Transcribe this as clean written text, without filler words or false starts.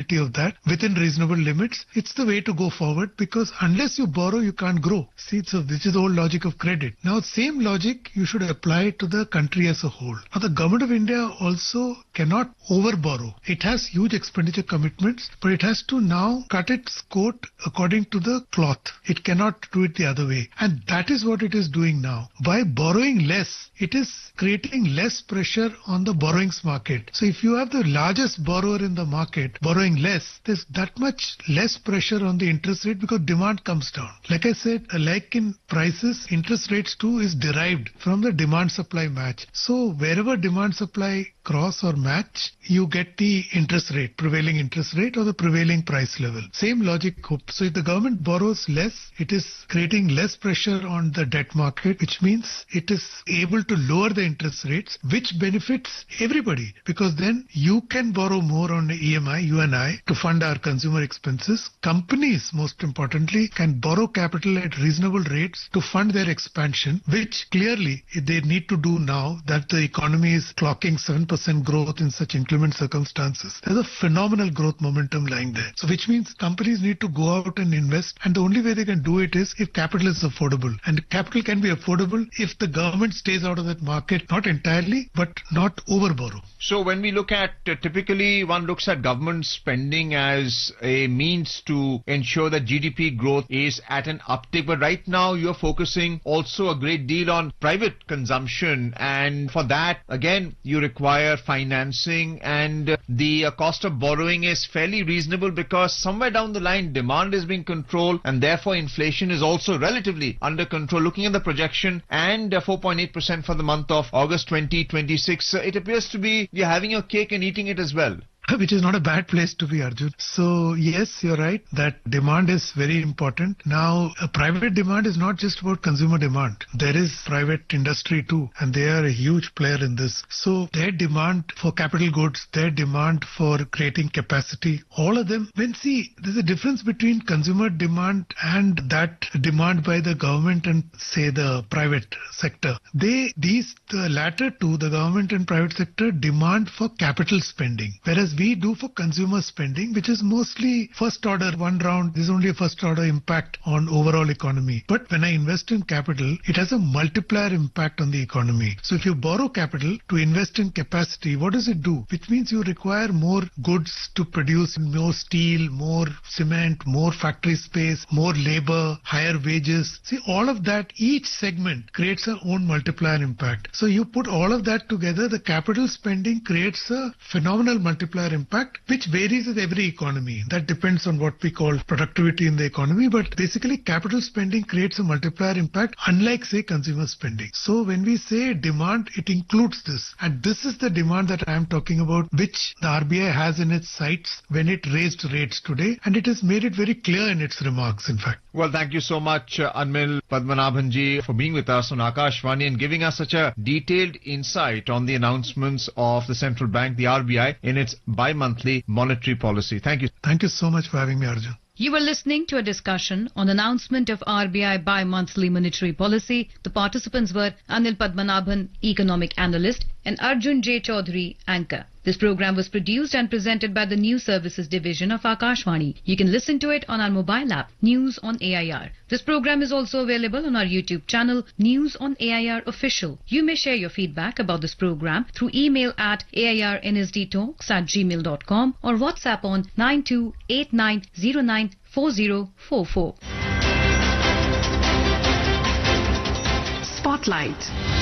possibility of that within reasonable limits, it's the way to go forward, because unless you borrow, you can't grow. See, so this is the whole logic of credit. Now, same logic you should apply to the country as a whole. Now, the government of India also cannot overborrow. It has huge expenditure commitments, but it has to now cut its coat according to the cloth. It cannot do it the other way. And that is what it is doing now. By borrowing less, it is creating less pressure on the borrowings market. So if you have the largest borrower in the market borrowing less, there's that much less pressure on the interest rate because demand comes down. Like I said, like in prices, interest rates too is derived from the demand supply match. So wherever demand supply cross or match, you get the interest rate, prevailing interest rate or the prevailing price level. Same logic. So if the government borrows less, it is creating less pressure on the debt market, which means it is able to lower the interest rates, which benefits everybody, because then you can borrow more on the EMI, you and I, to fund our consumer expenses. Companies, most importantly, can borrow capital at reasonable rates to fund their expansion, which clearly they need to do now that the economy is clocking 7% growth in such inclement circumstances. There's a phenomenal growth momentum lying there. So which means companies need to go out and invest, and the only way they can do it is if capital is affordable. And capital can be affordable if the government stays out of that market, not entirely, but not overborrow. So when we look at, typically one looks at government spending as a means to ensure that GDP growth is at an uptick. But right now you're focusing also a great deal on private consumption. And for that, again, you require financing, and the cost of borrowing is fairly reasonable because somewhere down the line demand is being controlled and therefore inflation is also relatively under control. Looking at the projection and 4.8% for the month of August 2026, it appears to be you're having your cake and eating it as well. Which is not a bad place to be, Arjun. So yes, you're right that demand is very important. Now, a private demand is not just about consumer demand. There is private industry too, and they are a huge player in this. So their demand for capital goods, their demand for creating capacity, all of them, there's a difference between consumer demand and that demand by the government and say the private sector. The latter two, the government and private sector, demand for capital spending, whereas we do for consumer spending, which is mostly first order, one round. There's only a first order impact on overall economy. But when I invest in capital, it has a multiplier impact on the economy. So if you borrow capital to invest in capacity, what does it do? Which means you require more goods to produce, more steel, more cement, more factory space, more labor, higher wages. See, all of that, each segment creates its own multiplier impact. So you put all of that together, the capital spending creates a phenomenal multiplier impact, which varies with every economy. That depends on what we call productivity in the economy, but basically capital spending creates a multiplier impact, unlike say consumer spending. So when we say demand, it includes this, and this is the demand that I am talking about, which the RBI has in its sights when it raised rates today, and it has made it very clear in its remarks, in fact. Well, thank you so much, Anmil Padmanabhanji, for being with us on Akashvani and giving us such a detailed insight on the announcements of the central bank, the RBI, in its bi-monthly monetary policy. Thank you. Thank you so much for having me, Arjun. You were listening to a discussion on announcement of RBI bi-monthly monetary policy. The participants were Anil Padmanabhan, economic analyst, and Arjun J. Chaudhary, anchor. This program was produced and presented by the News Services Division of Akashvani. You can listen to it on our mobile app, News on AIR. This program is also available on our YouTube channel, News on AIR Official. You may share your feedback about this program through email at airnsdtalks@gmail.com or WhatsApp on 9289094044. Spotlight.